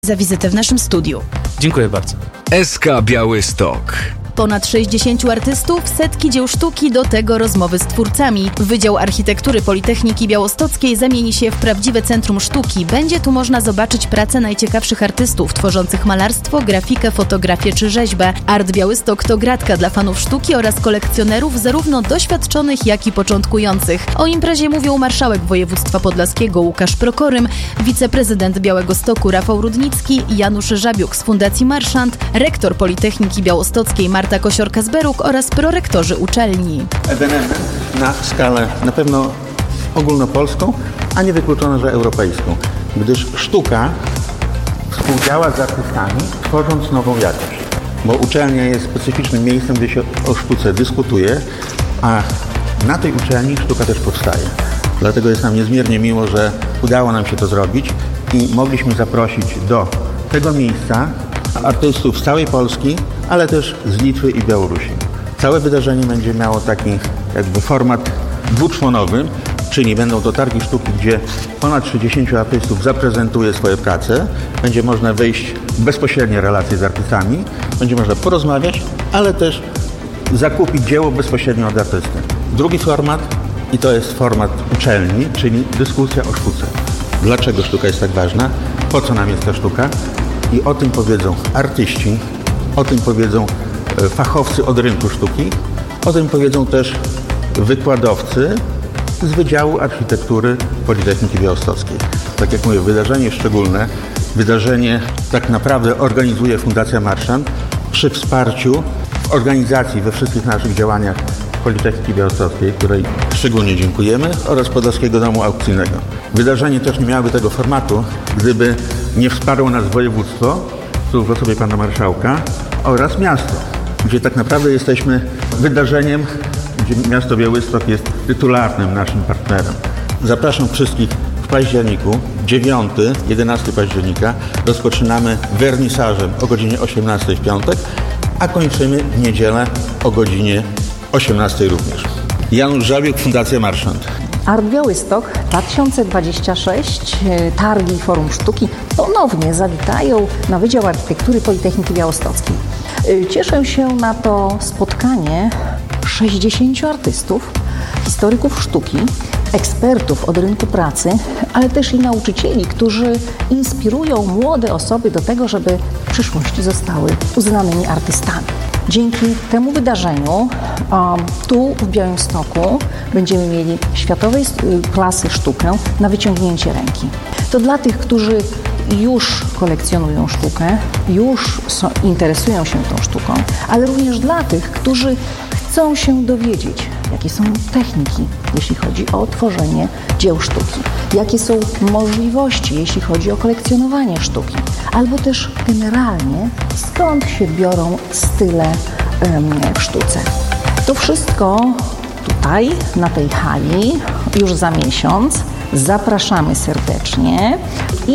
za wizytę w naszym studiu. Dziękuję bardzo. SK Białystok. Ponad 60 artystów, setki dzieł sztuki, do tego rozmowy z twórcami. Wydział Architektury Politechniki Białostockiej zamieni się w prawdziwe centrum sztuki. Będzie tu można zobaczyć pracę najciekawszych artystów tworzących malarstwo, grafikę, fotografię czy rzeźbę. Art Białystok to gratka dla fanów sztuki oraz kolekcjonerów, zarówno doświadczonych, jak i początkujących. O imprezie mówią marszałek województwa podlaskiego Łukasz Prokorym, wiceprezydent Białegostoku Rafał Rudnicki, Janusz Żabiuk z Fundacji Marszant, rektor Politechniki Białostockiej Marta Kosiorka-Zberuk oraz prorektorzy uczelni. Ewenement na skalę na pewno ogólnopolską, a nie wykluczone, że europejską, gdyż sztuka współdziała z artystami, tworząc nową jakość. Bo uczelnia jest specyficznym miejscem, gdzie się o sztuce dyskutuje, a na tej uczelni sztuka też powstaje. Dlatego jest nam niezmiernie miło, że udało nam się to zrobić i mogliśmy zaprosić do tego miejsca artystów z całej Polski, ale też z Litwy i Białorusi. Całe wydarzenie będzie miało taki format dwuczłonowy, czyli będą to targi sztuki, gdzie ponad 60 artystów zaprezentuje swoje prace. Będzie można wejść w bezpośrednie relacje z artystami, będzie można porozmawiać, ale też zakupić dzieło bezpośrednio od artysty. Drugi format, i to jest format uczelni, czyli dyskusja o sztuce. Dlaczego sztuka jest tak ważna? Po co nam jest ta sztuka? I o tym powiedzą artyści, o tym powiedzą fachowcy od rynku sztuki, o tym powiedzą też wykładowcy z Wydziału Architektury Politechniki Białostockiej. Tak jak mówię, wydarzenie szczególne, wydarzenie tak naprawdę organizuje Fundacja Marszant przy wsparciu w organizacji we wszystkich naszych działaniach Politechniki Białostockiej, której szczególnie dziękujemy, oraz Podlaskiego Domu Aukcyjnego. Wydarzenie też nie miałoby tego formatu, gdyby nie wsparło nas województwo, tu w osobie pana marszałka, oraz miasto, gdzie tak naprawdę jesteśmy wydarzeniem, gdzie miasto Białystok jest tytularnym naszym partnerem. Zapraszam wszystkich w październiku, 9-11 października, rozpoczynamy wernisażem o godzinie 18 w piątek, a kończymy w niedzielę o godzinie 18 również. Janusz Żabiuk, Fundacja Marszant. Art Białystok 2026, targi i Forum Sztuki ponownie zawitają na Wydział Architektury Politechniki Białostockiej. Cieszę się na to spotkanie 60 artystów, historyków sztuki, ekspertów od rynku pracy, ale też i nauczycieli, którzy inspirują młode osoby do tego, żeby w przyszłości zostały uznanymi artystami. Dzięki temu wydarzeniu tu w Białymstoku będziemy mieli światowej klasy sztukę na wyciągnięcie ręki. To dla tych, którzy już kolekcjonują sztukę, już interesują się tą sztuką, ale również dla tych, którzy chcą się dowiedzieć, jakie są techniki, jeśli chodzi o tworzenie dzieł sztuki, jakie są możliwości, jeśli chodzi o kolekcjonowanie sztuki, albo też generalnie skąd się biorą style w sztuce. To wszystko tutaj, na tej hali, już za miesiąc. Zapraszamy serdecznie i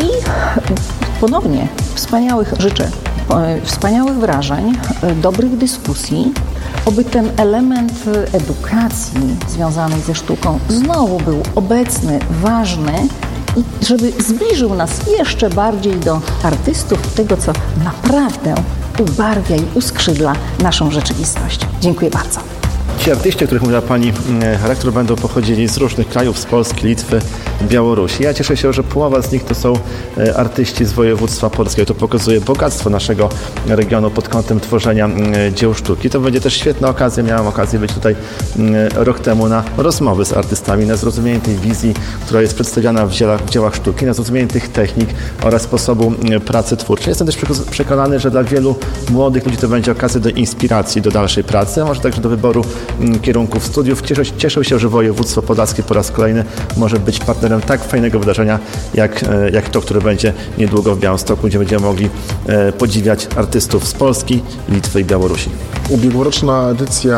ponownie życzę wspaniałych wrażeń, dobrych dyskusji, oby ten element edukacji związanej ze sztuką znowu był obecny, ważny i żeby zbliżył nas jeszcze bardziej do artystów, tego co naprawdę ubarwia i uskrzydla naszą rzeczywistość. Dziękuję bardzo. Ci artyści, o których mówiła pani rektor, będą pochodzili z różnych krajów, z Polski, Litwy, Białorusi. Ja cieszę się, że połowa z nich to są artyści z województwa polskiego. To pokazuje bogactwo naszego regionu pod kątem tworzenia dzieł sztuki. To będzie też świetna okazja. Miałem okazję być tutaj rok temu na rozmowy z artystami, na zrozumienie tej wizji, która jest przedstawiana w dziełach sztuki, na zrozumienie tych technik oraz sposobu pracy twórczej. Jestem też przekonany, że dla wielu młodych ludzi to będzie okazja do inspiracji, do dalszej pracy, a może także do wyboru kierunków studiów. Cieszę się, że województwo podlaskie po raz kolejny może być partnerem tak fajnego wydarzenia, jak to, które będzie niedługo w Białymstoku, gdzie będziemy mogli podziwiać artystów z Polski, Litwy i Białorusi. Ubiegłoroczna edycja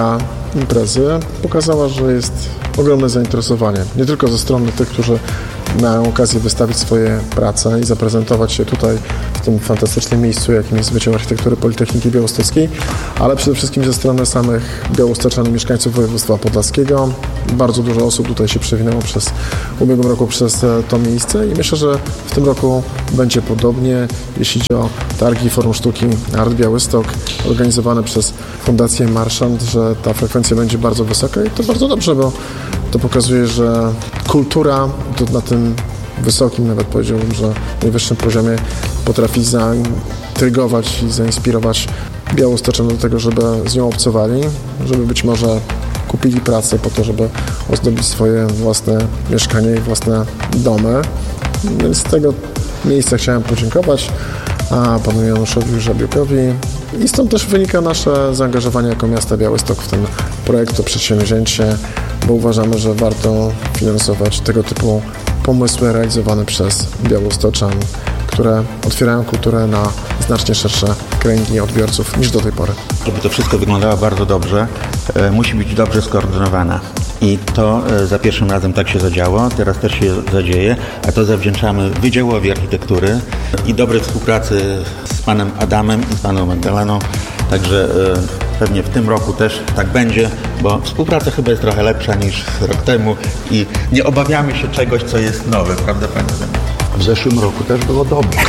imprezy pokazała, że jest ogromne zainteresowanie. Nie tylko ze strony tych, którzy mają okazję wystawić swoje prace i zaprezentować się tutaj w tym fantastycznym miejscu, jakim jest Wydział Architektury Politechniki Białostockiej, ale przede wszystkim ze strony samych białostoczan i mieszkańców województwa podlaskiego. Bardzo dużo osób tutaj się przewinęło przez ubiegłym roku przez to miejsce i myślę, że w tym roku będzie podobnie, jeśli chodzi o targi Forum Sztuki Art Białystok organizowane przez Fundację Marszant, że ta frekwencja będzie bardzo wysoka i to bardzo dobrze, bo to pokazuje, że kultura na tym wysokim, nawet powiedziałbym, że najwyższym poziomie potrafi zaintrygować i zainspirować białostoczan do tego, żeby z nią obcowali, żeby być może kupili pracę po to, żeby ozdobić swoje własne mieszkanie i własne domy. Więc z tego miejsca chciałem podziękować panu Januszowi Żabiukowi i stąd też wynika nasze zaangażowanie jako miasta Białystok w ten projekt, to przedsięwzięcie, bo uważamy, że warto finansować tego typu pomysły realizowane przez białostoczan, które otwierają kulturę na znacznie szersze kręgi odbiorców niż do tej pory. Żeby to wszystko wyglądało bardzo dobrze, musi być dobrze skoordynowana. I to za pierwszym razem tak się zadziało, teraz też się zadzieje, a to zawdzięczamy Wydziałowi Architektury i dobrej współpracy z panem Adamem i z paną Magdaleną. Także pewnie w tym roku też tak będzie, bo współpraca chyba jest trochę lepsza niż rok temu i nie obawiamy się czegoś, co jest nowe, prawda panie Adamie? W zeszłym roku też było dobrze.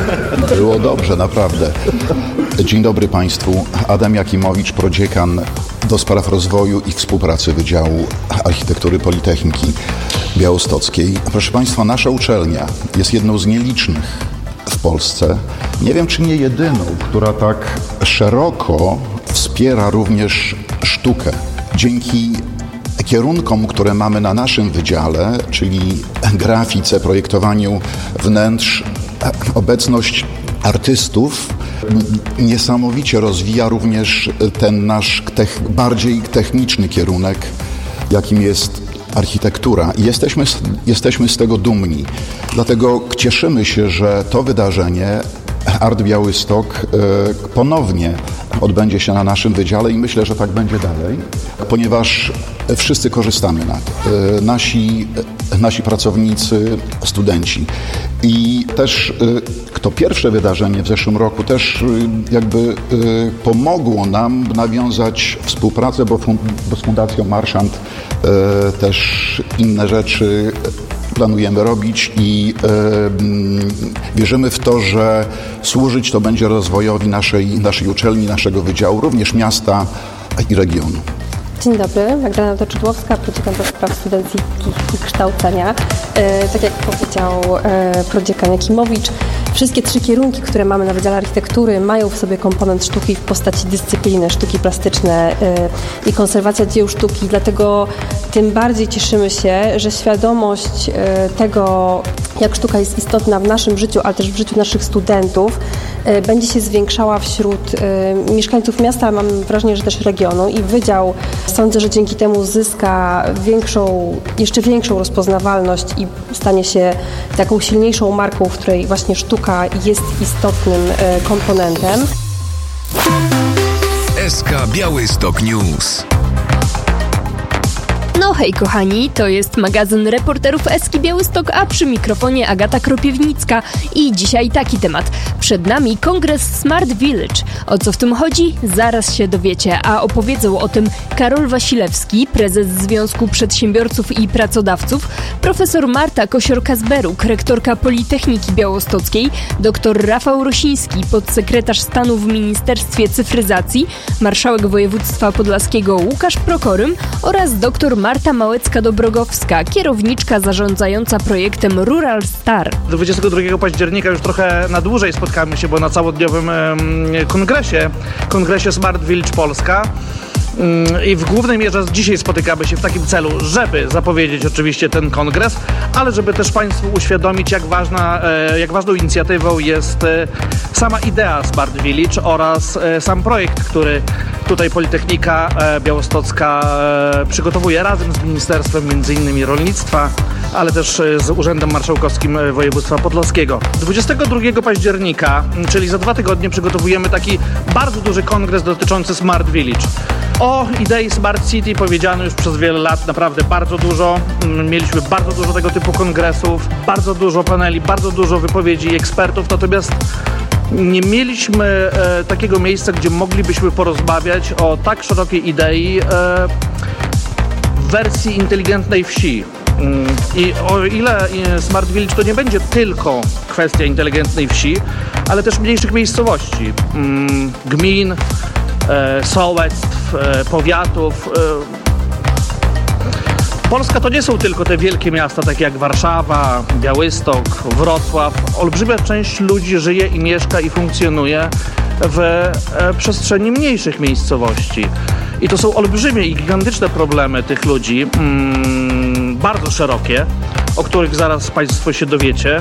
Było dobrze, naprawdę. Dzień dobry Państwu. Adam Jakimowicz, prodziekan do spraw rozwoju i współpracy Wydziału Architektury Politechniki Białostockiej. Proszę Państwa, nasza uczelnia jest jedną z nielicznych w Polsce, nie wiem czy nie jedyną, która tak szeroko wspiera również sztukę. Dzięki kierunkom, które mamy na naszym wydziale, czyli grafice, projektowaniu wnętrz, obecność artystów niesamowicie rozwija również ten nasz bardziej techniczny kierunek, jakim jest architektura. I jesteśmy z tego dumni. Dlatego cieszymy się, że to wydarzenie Art Białystok ponownie odbędzie się na naszym wydziale i myślę, że tak będzie dalej, ponieważ wszyscy korzystamy na to. Nasi pracownicy, studenci. I też to pierwsze wydarzenie w zeszłym roku też jakby pomogło nam nawiązać współpracę, bo z Fundacją Marszant też inne rzeczy planujemy robić i wierzymy w to, że służyć to będzie rozwojowi naszej uczelni, naszego wydziału, również miasta i regionu. Dzień dobry, Magdalena Toczydłowska, prodziekan do spraw studenckich i kształcenia. Tak jak powiedział prodziekan Jakimowicz, wszystkie trzy kierunki, które mamy na Wydziale Architektury, mają w sobie komponent sztuki w postaci dyscypliny, sztuki plastyczne i konserwacja dzieł sztuki, dlatego tym bardziej cieszymy się, że świadomość tego, jak sztuka jest istotna w naszym życiu, ale też w życiu naszych studentów, będzie się zwiększała wśród mieszkańców miasta, ale mam wrażenie, że też regionu i Wydział, sądzę, że dzięki temu zyska jeszcze większą rozpoznawalność i stanie się taką silniejszą marką, w której właśnie sztuka jest istotnym komponentem. SK Białystok News. No hej kochani, to jest magazyn reporterów SK Białystok, a przy mikrofonie Agata Kropiewnicka i dzisiaj taki temat. Przed nami kongres Smart Village. O co w tym chodzi? Zaraz się dowiecie, a opowiedzą o tym Karol Wasilewski, prezes Związku Przedsiębiorców i Pracodawców, profesor Marta Kosior-Kazberuk, rektorka Politechniki Białostockiej, dr Rafał Rosiński, podsekretarz stanu w Ministerstwie Cyfryzacji, marszałek województwa podlaskiego Łukasz Prokorym oraz dr Marta Małecka-Dobrogowska, kierowniczka zarządzająca projektem Rural Star. 22 października już trochę na dłużej spotkamy się, bo na całodniowym kongresie Smart Village Polska. I w głównej mierze dzisiaj spotykamy się w takim celu, żeby zapowiedzieć oczywiście ten kongres, ale żeby też Państwu uświadomić, jak ważną inicjatywą jest sama idea Smart Village oraz sam projekt, który tutaj Politechnika Białostocka przygotowuje razem z Ministerstwem m.in. Rolnictwa, ale też z Urzędem Marszałkowskim Województwa Podlaskiego. 22 października, czyli za 2 tygodnie, przygotowujemy taki bardzo duży kongres dotyczący Smart Village. O idei Smart City powiedziano już przez wiele lat naprawdę bardzo dużo. Mieliśmy bardzo dużo tego typu kongresów, bardzo dużo paneli, bardzo dużo wypowiedzi ekspertów, natomiast nie mieliśmy takiego miejsca, gdzie moglibyśmy porozmawiać o tak szerokiej idei w wersji inteligentnej wsi. I o ile Smart Village to nie będzie tylko kwestia inteligentnej wsi, ale też mniejszych miejscowości, gmin, sołectw, powiatów. Polska to nie są tylko te wielkie miasta, takie jak Warszawa, Białystok, Wrocław. Olbrzymia część ludzi żyje i mieszka i funkcjonuje w przestrzeni mniejszych miejscowości. I to są olbrzymie i gigantyczne problemy tych ludzi, bardzo szerokie, o których zaraz Państwo się dowiecie.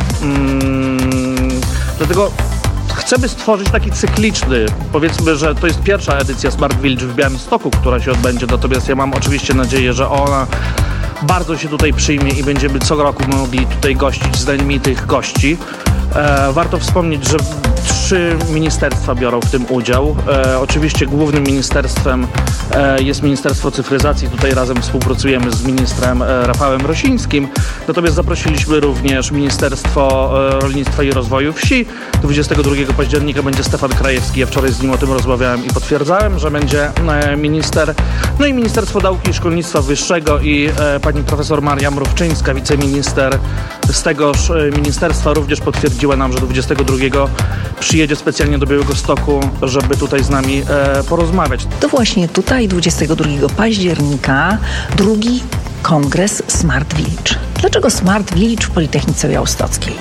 Dlatego chcemy stworzyć taki cykliczny, powiedzmy, że to jest pierwsza edycja Smart Village w Białymstoku, która się odbędzie, natomiast ja mam oczywiście nadzieję, że ona bardzo się tutaj przyjmie i będziemy co roku mogli tutaj gościć znamienitych gości. Warto wspomnieć, że 3 ministerstwa biorą w tym udział. Oczywiście głównym ministerstwem jest Ministerstwo Cyfryzacji. Tutaj razem współpracujemy z ministrem Rafałem Rosińskim. Natomiast zaprosiliśmy również Ministerstwo Rolnictwa i Rozwoju Wsi. 22 października będzie Stefan Krajewski. Ja wczoraj z nim o tym rozmawiałem i potwierdzałem, że będzie minister. No i Ministerstwo Nauki i Szkolnictwa Wyższego i pani profesor Maria Mrówczyńska, wiceminister z tegoż ministerstwa, również potwierdziła nam, że 22 przyjedzie specjalnie do Białegostoku, żeby tutaj z nami porozmawiać. To właśnie tutaj 22 października drugi kongres Smart Village. Dlaczego Smart Village w Politechnice Białostockiej?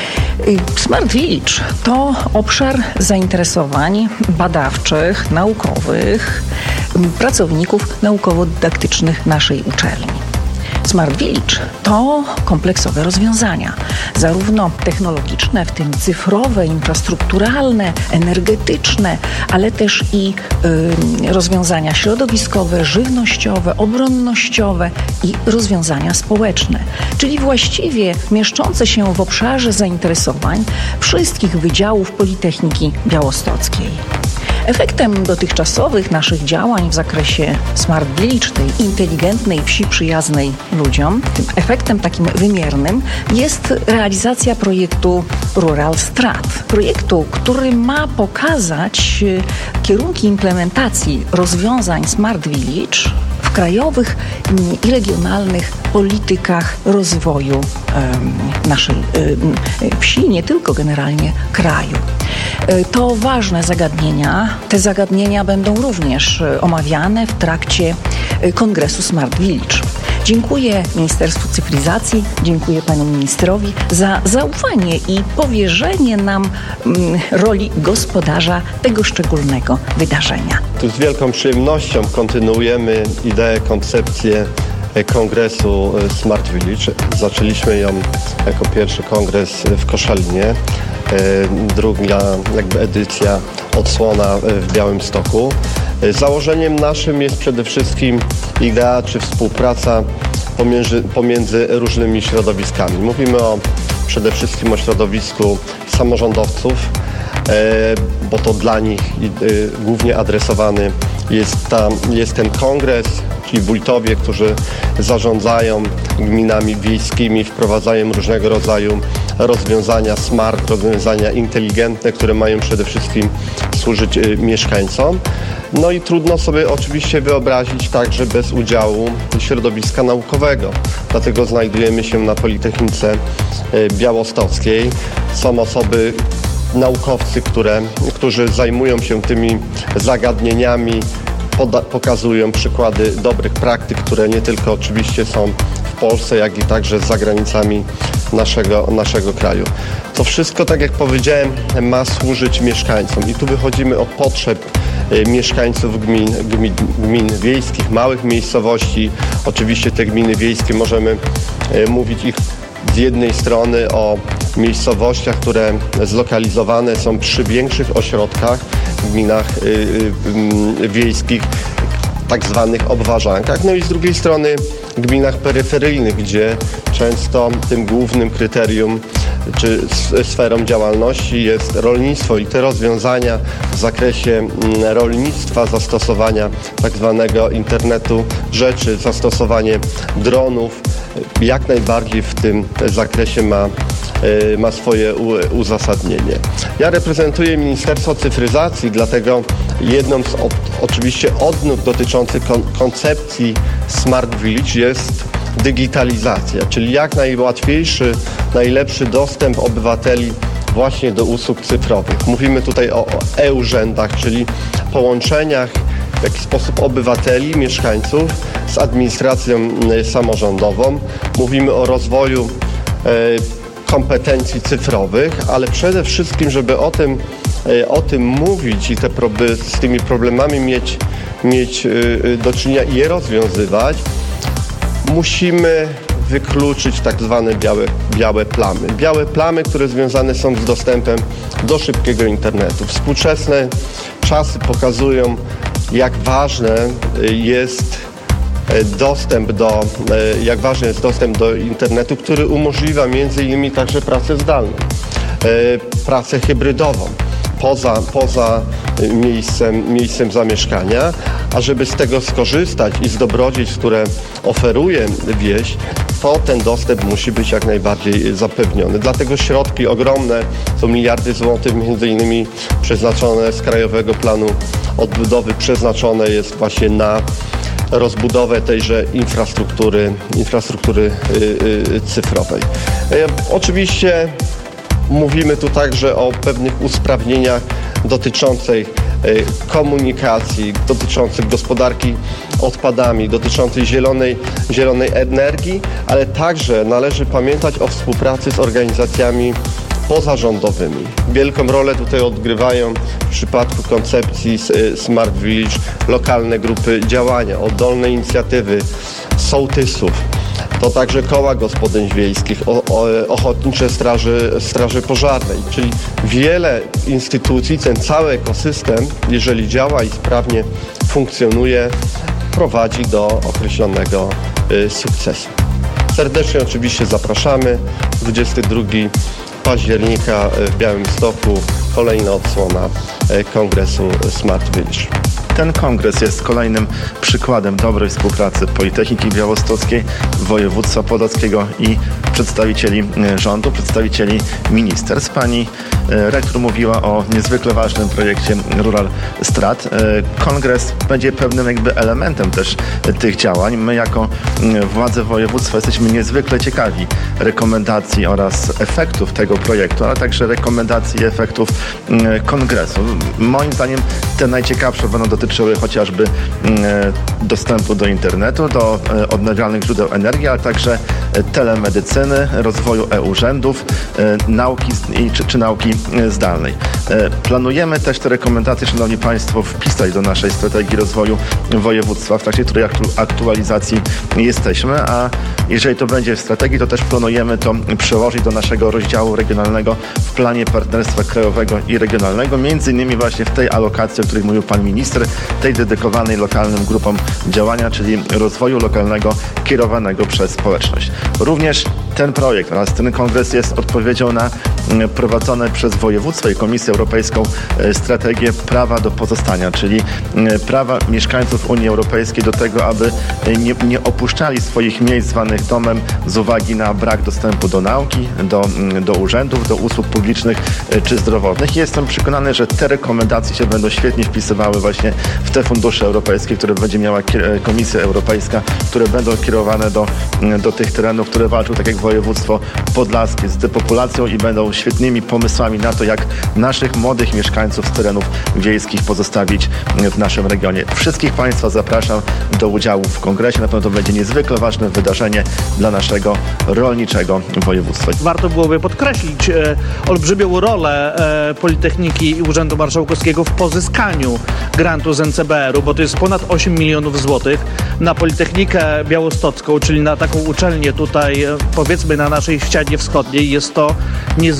Smart Village to obszar zainteresowań badawczych, naukowych, pracowników naukowo-dydaktycznych naszej uczelni. Smart Village to kompleksowe rozwiązania, zarówno technologiczne, w tym cyfrowe, infrastrukturalne, energetyczne, ale też i rozwiązania środowiskowe, żywnościowe, obronnościowe i rozwiązania społeczne, czyli właściwie mieszczące się w obszarze zainteresowań wszystkich wydziałów Politechniki Białostockiej. Efektem dotychczasowych naszych działań w zakresie Smart Village, tej inteligentnej wsi przyjaznej ludziom, tym efektem takim wymiernym jest realizacja projektu Rural Strat. Projektu, który ma pokazać kierunki implementacji rozwiązań Smart Village w krajowych i regionalnych politykach rozwoju naszej wsi, nie tylko generalnie kraju. To ważne zagadnienia. Te zagadnienia będą również omawiane w trakcie kongresu Smart Village. Dziękuję Ministerstwu Cyfryzacji, dziękuję panu ministrowi za zaufanie i powierzenie nam roli gospodarza tego szczególnego wydarzenia. Tu z wielką przyjemnością kontynuujemy ideę, koncepcję kongresu Smart Village. Zaczęliśmy ją jako pierwszy kongres w Koszalinie. Druga edycja, odsłona w Białymstoku. Założeniem naszym jest przede wszystkim idea czy współpraca pomiędzy różnymi środowiskami. Mówimy przede wszystkim o środowisku samorządowców, bo to dla nich głównie adresowany jest ten kongres, czyli wójtowie, którzy zarządzają gminami wiejskimi, wprowadzają różnego rodzaju rozwiązania smart, rozwiązania inteligentne, które mają przede wszystkim służyć mieszkańcom. No i trudno sobie oczywiście wyobrazić także bez udziału środowiska naukowego. Dlatego znajdujemy się na Politechnice Białostockiej. Są osoby, naukowcy, którzy zajmują się tymi zagadnieniami, pokazują przykłady dobrych praktyk, które nie tylko oczywiście są w Polsce, jak i także za granicami naszego kraju. To wszystko, tak jak powiedziałem, ma służyć mieszkańcom i tu wychodzimy od potrzeb mieszkańców gmin wiejskich, małych miejscowości. Oczywiście te gminy wiejskie możemy mówić ich z jednej strony o miejscowościach, które zlokalizowane są przy większych ośrodkach, w gminach wiejskich, tak zwanych obwarzankach. No i z drugiej strony gminach peryferyjnych, gdzie często tym głównym kryterium czy sferą działalności jest rolnictwo i te rozwiązania w zakresie rolnictwa, zastosowania tak zwanego internetu rzeczy, zastosowanie dronów, jak najbardziej w tym zakresie ma swoje uzasadnienie. Ja reprezentuję Ministerstwo Cyfryzacji, dlatego jedną z oczywiście odnóg dotyczących koncepcji Smart Village jest digitalizacja, czyli jak najłatwiejszy, najlepszy dostęp obywateli właśnie do usług cyfrowych. Mówimy tutaj o e-urzędach, czyli połączeniach w jakiś sposób obywateli, mieszkańców z administracją samorządową. Mówimy o rozwoju kompetencji cyfrowych, ale przede wszystkim, żeby o tym mówić i z tymi problemami mieć do czynienia i je rozwiązywać, musimy wykluczyć tak zwane białe plamy. Białe plamy, które związane są z dostępem do szybkiego internetu. Współczesne czasy pokazują, jak ważny jest dostęp do internetu, który umożliwia między innymi także pracę zdalną, pracę hybrydową poza miejscem zamieszkania, a żeby z tego skorzystać i z dobrodziejstw, które oferuje wieś, to ten dostęp musi być jak najbardziej zapewniony. Dlatego środki ogromne, to miliardy złotych, między innymi przeznaczone z Krajowego Planu Odbudowy, przeznaczone jest właśnie na rozbudowę tejże infrastruktury cyfrowej. Oczywiście mówimy tu także o pewnych usprawnieniach dotyczących komunikacji, dotyczących gospodarki odpadami, dotyczącej zielonej energii, ale także należy pamiętać o współpracy z organizacjami pozarządowymi. Wielką rolę tutaj odgrywają w przypadku koncepcji Smart Village lokalne grupy działania, oddolne inicjatywy sołtysów. To także koła gospodyń wiejskich, ochotnicze straży pożarnej, czyli wiele instytucji, ten cały ekosystem, jeżeli działa i sprawnie funkcjonuje, prowadzi do określonego sukcesu. Serdecznie oczywiście zapraszamy. 22 października w Białymstoku kolejna odsłona kongresu Smart Village. Ten kongres jest kolejnym przykładem dobrej współpracy Politechniki Białostockiej, województwa podlaskiego i przedstawicieli rządu, przedstawicieli ministerstw. Pani rektor mówiła o niezwykle ważnym projekcie Rural Strat. Kongres będzie pewnym elementem też tych działań. My jako władze województwa jesteśmy niezwykle ciekawi rekomendacji oraz efektów tego projektu, ale także rekomendacji i efektów kongresu. Moim zdaniem te najciekawsze będą dotyczyły chociażby dostępu do internetu, do odnawialnych źródeł energii, ale także telemedycyny, rozwoju e-urzędów, nauki czy nauki zdalnej. Planujemy też te rekomendacje, szanowni państwo, wpisać do naszej strategii rozwoju województwa, w trakcie której aktualizacji jesteśmy, a jeżeli to będzie w strategii, to też planujemy to przełożyć do naszego rozdziału regionalnego w planie partnerstwa krajowego i regionalnego, między innymi właśnie w tej alokacji, o której mówił pan minister, tej dedykowanej lokalnym grupom działania, czyli rozwoju lokalnego kierowanego przez społeczność. Również ten projekt oraz ten kongres jest odpowiedzią na prowadzone przez województwo i Komisję Europejską strategię prawa do pozostania, czyli prawa mieszkańców Unii Europejskiej do tego, aby nie opuszczali swoich miejsc zwanych domem z uwagi na brak dostępu do nauki, do urzędów, do usług publicznych czy zdrowotnych. I jestem przekonany, że te rekomendacje się będą świetnie wpisywały właśnie w te fundusze europejskie, które będzie miała Komisja Europejska, które będą kierowane do tych terenów, które walczą, tak jak województwo podlaskie, z depopulacją i będą świetnymi pomysłami na to, jak naszych młodych mieszkańców z terenów wiejskich pozostawić w naszym regionie. Wszystkich państwa zapraszam do udziału w kongresie. Na pewno to będzie niezwykle ważne wydarzenie dla naszego rolniczego województwa. Warto byłoby podkreślić olbrzymią rolę Politechniki i Urzędu Marszałkowskiego w pozyskaniu grantu z NCBR-u, bo to jest ponad 8 milionów złotych na Politechnikę Białostocką, czyli na taką uczelnię tutaj, powiedzmy, na naszej ścianie wschodniej. Jest to niezwykle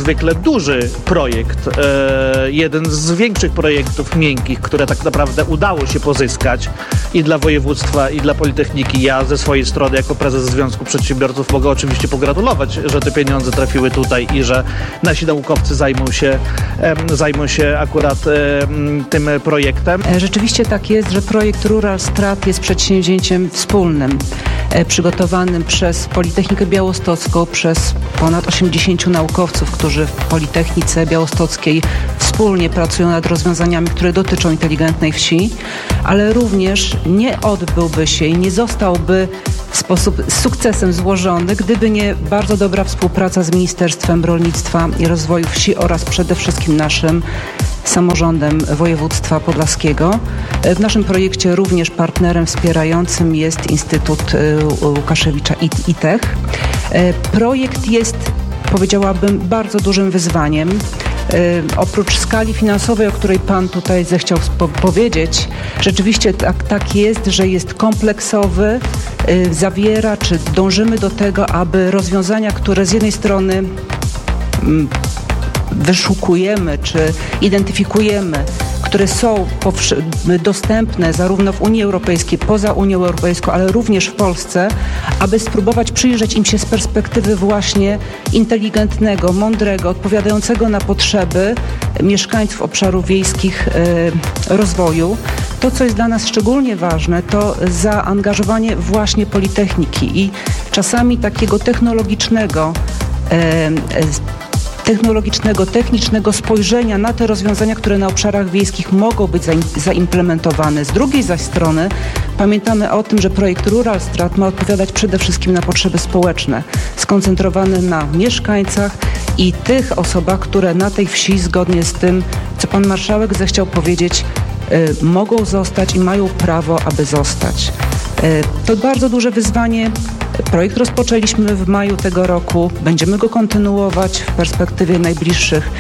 niezwykle duży projekt, jeden z większych projektów miękkich, które tak naprawdę udało się pozyskać i dla województwa, i dla Politechniki. Ja ze swojej strony jako prezes Związku Przedsiębiorców mogę oczywiście pogratulować, że te pieniądze trafiły tutaj i że nasi naukowcy zajmą się akurat tym projektem. Rzeczywiście tak jest, że projekt Rural Strat jest przedsięwzięciem wspólnym, przygotowanym przez Politechnikę Białostocką, przez ponad 80 naukowców, którzy w Politechnice Białostockiej wspólnie pracują nad rozwiązaniami, które dotyczą inteligentnej wsi, ale również nie odbyłby się i nie zostałby w sposób z sukcesem złożony, gdyby nie bardzo dobra współpraca z Ministerstwem Rolnictwa i Rozwoju Wsi oraz przede wszystkim naszym samorządem województwa podlaskiego. W naszym projekcie również partnerem wspierającym jest Instytut Łukaszewicza ITECH. Projekt jest, powiedziałabym, bardzo dużym wyzwaniem. Oprócz skali finansowej, o której Pan tutaj zechciał powiedzieć, rzeczywiście tak jest, że jest kompleksowy, zawiera, czy dążymy do tego, aby rozwiązania, które z jednej strony wyszukujemy, czy identyfikujemy, które są dostępne zarówno w Unii Europejskiej, poza Unią Europejską, ale również w Polsce, aby spróbować przyjrzeć im się z perspektywy właśnie inteligentnego, mądrego, odpowiadającego na potrzeby mieszkańców obszarów wiejskich rozwoju. To, co jest dla nas szczególnie ważne, to zaangażowanie właśnie Politechniki i czasami takiego technicznego, technicznego spojrzenia na te rozwiązania, które na obszarach wiejskich mogą być zaimplementowane. Z drugiej zaś strony pamiętamy o tym, że projekt Rural Strat ma odpowiadać przede wszystkim na potrzeby społeczne, skoncentrowane na mieszkańcach i tych osobach, które na tej wsi, zgodnie z tym, co pan marszałek zechciał powiedzieć, mogą zostać i mają prawo, aby zostać. To bardzo duże wyzwanie. Projekt rozpoczęliśmy w maju tego roku. Będziemy go kontynuować w perspektywie najbliższych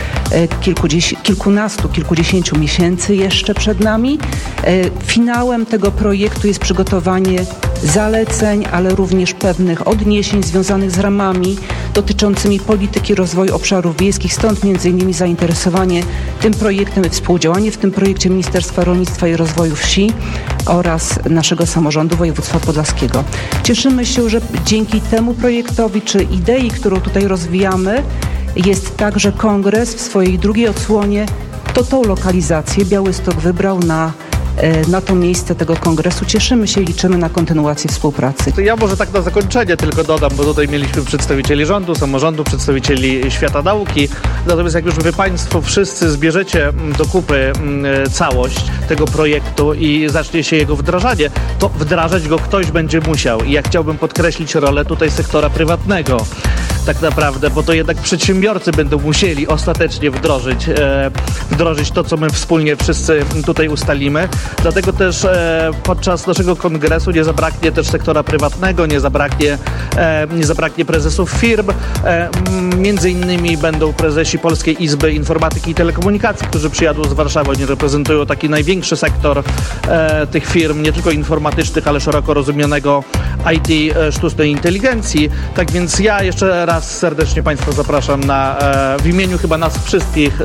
kilkudziesięciu miesięcy jeszcze przed nami. Finałem tego projektu jest przygotowanie zaleceń, ale również pewnych odniesień związanych z ramami dotyczącymi polityki rozwoju obszarów wiejskich. Stąd m.in. zainteresowanie tym projektem i współdziałanie w tym projekcie Ministerstwa Rolnictwa i Rozwoju Wsi oraz naszego samorządu województwa podlaskiego. Cieszymy się, że dzięki temu projektowi czy idei, którą tutaj rozwijamy, jest tak, że kongres w swojej drugiej odsłonie tą lokalizację Białystok wybrał na to miejsce tego kongresu. Cieszymy się i liczymy na kontynuację współpracy. Ja może tak na zakończenie tylko dodam, bo tutaj mieliśmy przedstawicieli rządu, samorządu, przedstawicieli świata nauki. Natomiast jak już wy Państwo wszyscy zbierzecie do kupy całość tego projektu i zacznie się jego wdrażanie, to wdrażać go ktoś będzie musiał. I ja chciałbym podkreślić rolę tutaj sektora prywatnego. Tak naprawdę, bo to jednak przedsiębiorcy będą musieli ostatecznie wdrożyć to, co my wspólnie wszyscy tutaj ustalimy. Dlatego też podczas naszego kongresu nie zabraknie też sektora prywatnego, nie zabraknie prezesów firm. Między innymi będą prezesi Polskiej Izby Informatyki i Telekomunikacji, którzy przyjadą z Warszawy. Oni reprezentują taki największy sektor tych firm, nie tylko informatycznych, ale szeroko rozumianego IT, sztucznej inteligencji. Tak więc ja jeszcze raz serdecznie Państwa zapraszam w imieniu chyba nas wszystkich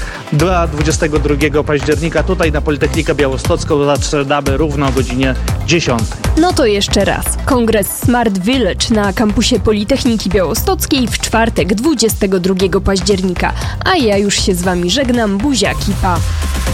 22 października tutaj na Politechnikę Białostocką. Zaczynamy równo o godzinie 10. No to jeszcze raz. Kongres Smart Village na kampusie Politechniki Białostockiej w czwartek 22 października. A ja już się z Wami żegnam. Buziaki, pa!